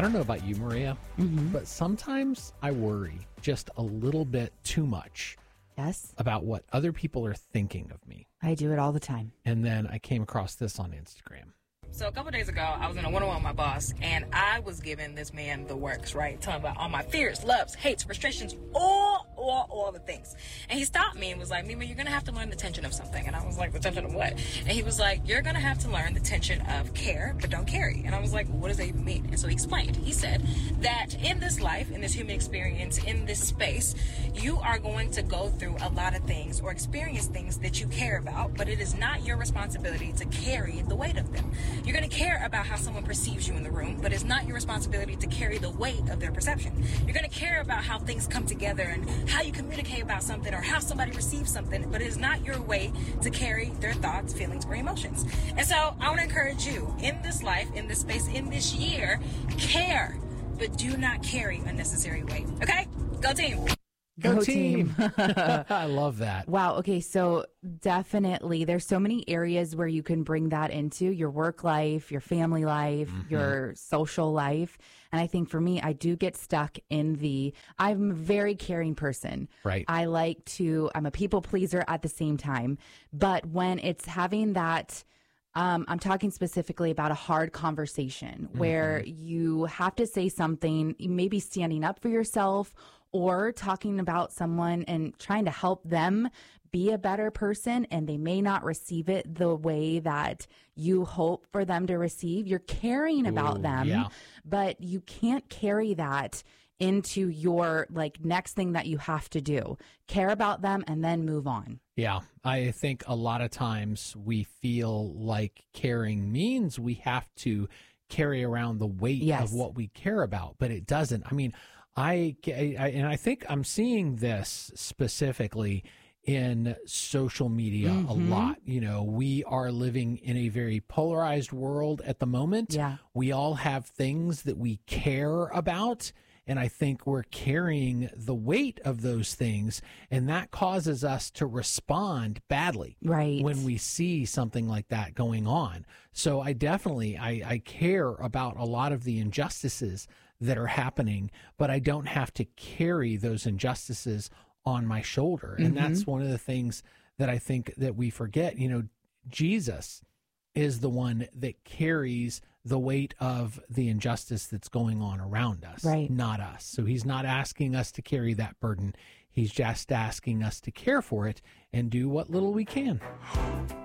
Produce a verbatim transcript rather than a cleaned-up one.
I don't know about you, Maria, Mm-hmm. but sometimes I worry just a little bit too much Yes, about what other people are thinking of me. I do it all the time. And then I came across this on Instagram. So a couple days ago, I was in a one-on-one with my boss, and I was giving this man the works, right? Telling him about all my fears, loves, hates, frustrations, all, all, all the things. And he stopped me and was like, Mima, you're going to have to learn the tension of something. And I was like, the tension of what? And he was like, you're going to have to learn the tension of care, but don't carry. And I was like, what does that even mean? And so he explained. He said that in this life, in this human experience, in this space, you are going to go through a lot of things or experience things that you care about, but it is not your responsibility to carry the weight of them. You're going to care about how someone perceives you in the room, but it's not your responsibility to carry the weight of their perception. You're going to care about how things come together and how you communicate about something or how somebody receives something, but it is not your way to carry their thoughts, feelings, or emotions. And so I want to encourage you in this life, in this space, in this year, care, but do not carry unnecessary weight. Okay? Go team. Go, Go team. team. I love that. Wow. Okay. So definitely there's so many areas where you can bring that into your work life, your family life, Mm-hmm. your social life. And I think for me, I do get stuck in the, I'm a very caring person. Right. I like to, I'm a people pleaser at the same time. But when it's having that, Um, I'm talking specifically about a hard conversation where you have to say something, maybe standing up for yourself or talking about someone and trying to help them be a better person, and they may not receive it the way that you hope for them to receive. You're caring about Ooh, them, yeah. but you can't carry that into your like next thing that you have to do. Care about them and then move on. Yeah, I think a lot of times we feel like caring means we have to carry around the weight Yes. of what we care about, but it doesn't. I mean, I, I and I think I'm seeing this specifically in social media a Mhm. lot. You know, we are living in a very polarized world at the moment. Yeah. We all have things that we care about. And I think we're carrying the weight of those things, and that causes us to respond badly Right. when we see something like that going on. So I definitely, I, I care about a lot of the injustices that are happening, but I don't have to carry those injustices on my shoulder. And that's one of the things that I think that we forget. You know, Jesus is the one that carries the weight of the injustice that's going on around us, Right. not us. So he's not asking us to carry that burden. He's just asking us to care for it and do what little we can.